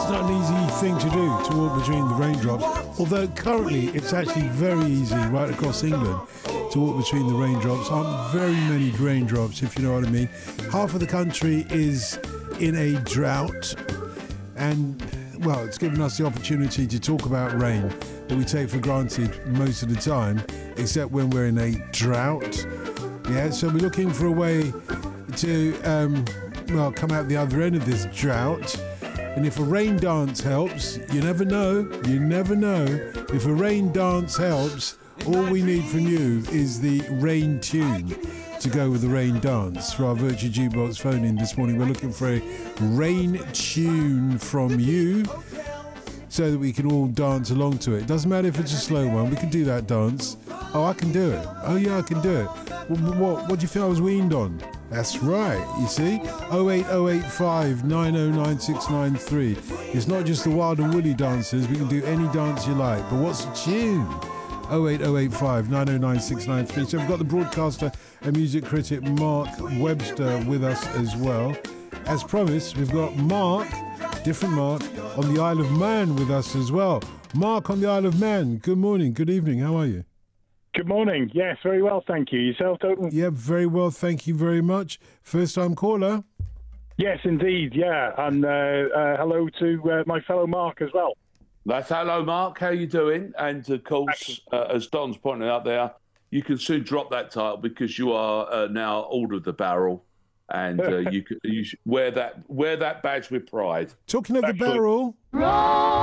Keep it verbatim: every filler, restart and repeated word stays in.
It's not an easy thing to do, to walk between the raindrops, although currently it's actually very easy right across England to walk between the raindrops. Aren't very many raindrops, if you know what I mean. Half of the country is in a drought, and, well, it's given us the opportunity to talk about rain that we take for granted most of the time, except when we're in a drought. Yeah, so we're looking for a way to, um, well, come out the other end of this drought. And if a rain dance helps, you never know, you never know. If a rain dance helps, all we need from you is the rain tune to go with the rain dance. For our Virtue Jukebox phone in this morning, we're looking for a rain tune from you so that we can all dance along to it. Doesn't matter if it's a slow one, we can do that dance. Oh, I can do it. Oh yeah, I can do it. What, what, what do you think I was weaned on? That's right, you see? oh eight oh eight five nine oh nine six nine three. It's not just the Wild and Woolly dancers, we can do any dance you like. But what's the tune? oh eight oh eight five nine oh nine six nine three. So we've got the broadcaster and music critic Mark Webster with us as well. As promised, we've got Mark, different Mark, on the Isle of Man with us as well. Mark on the Isle of Man, good morning, good evening, how are you? Good morning. Yes, very well, thank you. Yourself, Dalton? Yeah, very well, thank you very much. First time caller? Yes, indeed, yeah. And uh, uh, hello to uh, my fellow Mark as well. That's hello, Mark. How you doing? And, of course, uh, as Don's pointed out there, you can soon drop that title because you are uh, now Order of the Barrel. And uh, you, can, you should wear that wear that badge with pride. Talking of Excellent. the barrel...